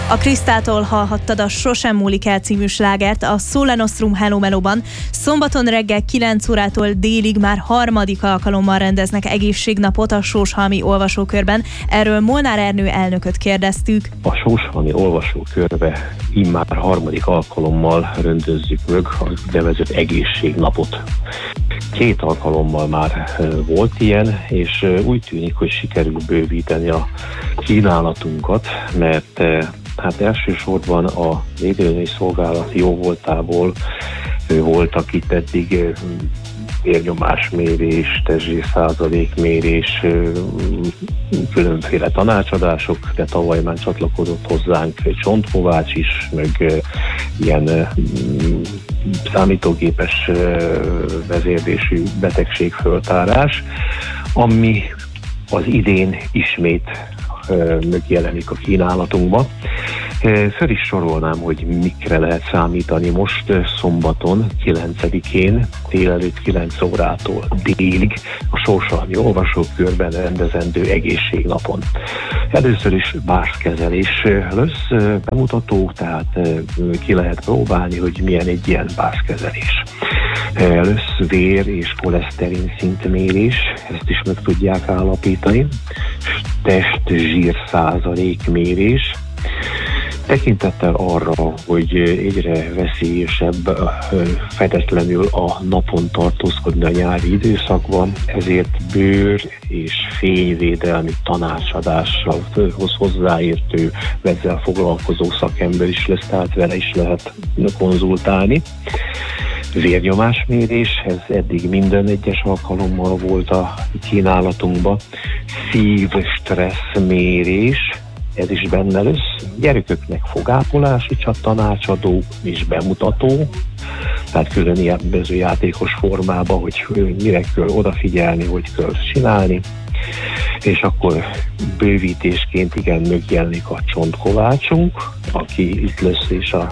A Krisztától hallhattad a Sosem múlik el című slágert a Sole Nostrum Hello Melóban. Szombaton reggel 9 órától délig már harmadik alkalommal rendeznek egészségnapot a Sóshalmi olvasókörben. Erről Molnár Ernő elnököt kérdeztük. A Sóshalmi olvasókörbe immár harmadik alkalommal rendezzük meg a nevezett egészségnapot. 2 alkalommal már volt ilyen, és úgy tűnik, hogy sikerül bővíteni a kínálatunkat, mert hát elsősorban a védőnői szolgálat jóvoltából voltak itt eddig vérnyomásmérés, testzsírszázalékmérés, különféle tanácsadások, de tavaly már csatlakozott hozzánk Csontkovács is, meg ilyen számítógépes vezérlésű betegségföltárás, ami az idén ismét megjelenik a kínálatunkba. Föl is sorolnám, hogy mikre lehet számítani most szombaton, 9-én, délelőtt 9 órától délig a Sóshalmi olvasókörben rendezendő egészségnapon. Először is bászkezelés lesz bemutató, tehát ki lehet próbálni, hogy milyen egy ilyen bászkezelés. Lesz vér- és koleszterin szintmérés, ezt is meg tudják állapítani. Testzsír százalékmérés. Tekintettel arra, hogy egyre veszélyesebb fedetlenül a napon tartózkodni a nyári időszakban, ezért bőr- és fényvédelmi tanácsadással hozzáértő, ezzel foglalkozó szakember is lesz, tehát vele is lehet konzultálni. Vérnyomásmérés, ez eddig minden egyes alkalommal volt a kínálatunkban. Szív-stressz mérés, ez is benne lesz. Gyerekeknek fogápolási tanácsadó és bemutató, tehát külön ilyen játékos formában, hogy mire kell odafigyelni, hogy kell csinálni. És akkor bővítésként igen megjelenik a Csontkovácsunk, aki itt lesz és a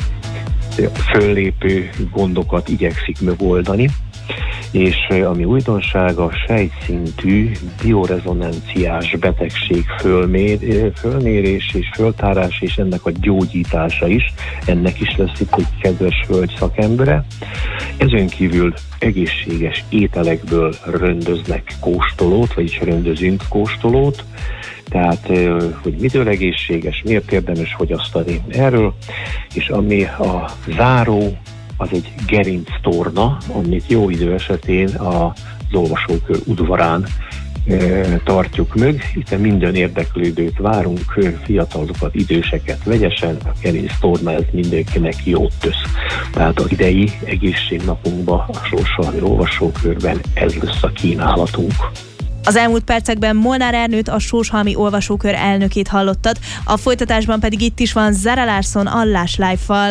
föllépő gondokat igyekszik megoldani, és ami újdonság, a sejtszintű biorezonanciás betegség fölmérés és föltárás, és ennek a gyógyítása is. Ennek is lesz itt egy kedves hölgy szakembere. Ezen kívül egészséges ételekből rendeznek kóstolót, vagyis rendezünk kóstolót, tehát, hogy mitől egészséges, miért érdemes fogyasztani erről, és ami a záró, az egy gerinctorna, amit jó idő esetén az olvasókör udvarán tartjuk meg. Itt minden érdeklődőt várunk, fiatalokat, időseket vegyesen, a gerinctorna ez mindenkinek jót tesz. Tehát az idei egészségnapunkban a Sóshalmi olvasókörben ez lesz a kínálatunk. Az elmúlt percekben Molnár Ernőt, a Sóshalmi olvasókör elnökét hallottad, a folytatásban pedig itt is van Zara Larsson a Lush Life-val.